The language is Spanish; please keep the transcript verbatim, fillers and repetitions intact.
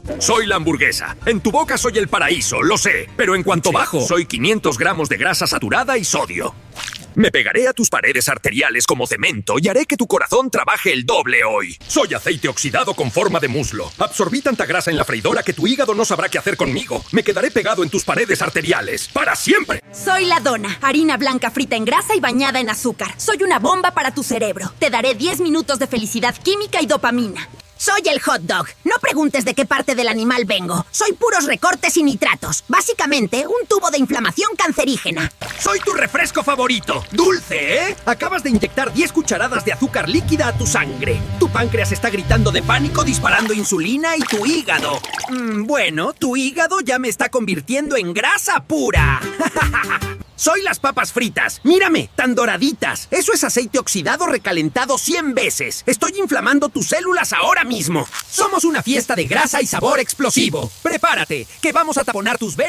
Soy la hamburguesa. En tu boca soy el paraíso, lo sé. Pero en cuanto bajo, soy quinientos gramos de grasa saturada y sodio. Me pegaré a tus paredes arteriales como cemento y haré que tu corazón trabaje el doble hoy. Soy aceite oxidado con forma de muslo. Absorbí tanta grasa en la freidora que tu hígado no sabrá qué hacer conmigo. Me quedaré pegado en tus paredes arteriales. ¡Para siempre! Soy la dona, harina blanca frita en grasa y bañada en azúcar. Soy una bomba para tu cerebro. Te daré diez minutos de felicidad química y dopamina. Soy el hot dog. No preguntes de qué parte del animal vengo. Soy puros recortes y nitratos. Básicamente, un tubo de inflamación cancerígena. Soy tu refresco favorito. Dulce, ¿eh? Acabas de inyectar diez cucharadas de azúcar líquida a tu sangre. Tu páncreas está gritando de pánico, disparando insulina y tu hígado. Mm, bueno, tu hígado ya me está convirtiendo en grasa pura. Soy las papas fritas. Mírame, tan doraditas. Eso es aceite oxidado recalentado cien veces. Estoy inflamando tus células ahora mismo. Somos una fiesta de grasa y sabor explosivo. Prepárate, que vamos a taponar tus venas.